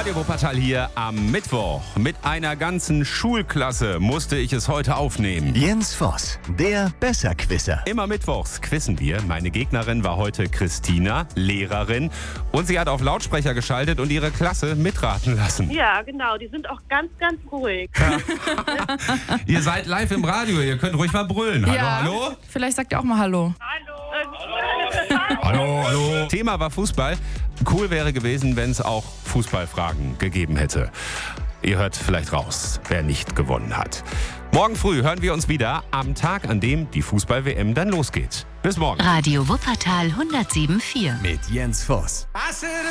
Radio Wuppertal hier am Mittwoch. Mit einer ganzen Schulklasse musste ich es heute aufnehmen. Jens Voss, der Besserquisser. Immer mittwochs quizzen wir. Meine Gegnerin war heute Christina, Lehrerin. Und sie hat auf Lautsprecher geschaltet und ihre Klasse mitraten lassen. Ja, genau. Die sind auch ganz, ganz ruhig. Ihr seid live im Radio, ihr könnt ruhig mal brüllen. Hallo, Ja, hallo? Vielleicht sagt ihr auch mal Hallo. Hallo, hallo. Thema war Fußball. Cool wäre gewesen, wenn es auch Fußballfragen gegeben hätte. Ihr hört vielleicht raus, wer nicht gewonnen hat. Morgen früh hören wir uns wieder am Tag, an dem die Fußball-WM dann losgeht. Bis morgen. Radio Wuppertal 107.4. Mit Jens Voss.